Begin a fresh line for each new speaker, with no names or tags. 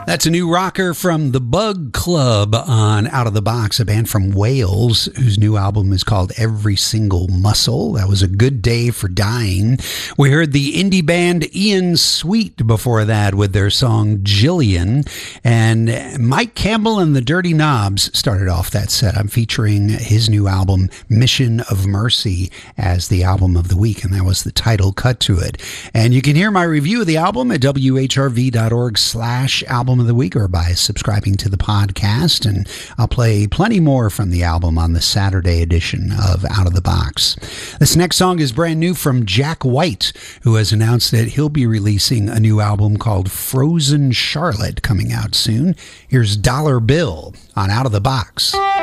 That's a new rocker from the Bug Club on Out of the Box, a band from Wales whose new album is called Every Single Muscle. That was A Good Day for Dying. We heard the indie band Ian Sweet before that with their song Jillian. And Mike Campbell and the Dirty Knobs started off that set. I'm featuring his new album Mission of Mercy as the album of the week, and that was the title cut to it. And you can hear my review of the album at whrv.org/album of the week or by subscribing to the podcast, and I'll play plenty more from the album on the Saturday edition of Out of the Box. This next song is brand new from Jack White, who has announced that he'll be releasing a new album called Frozen Charlotte coming out soon. Here's Dollar Bill on Out of the Box.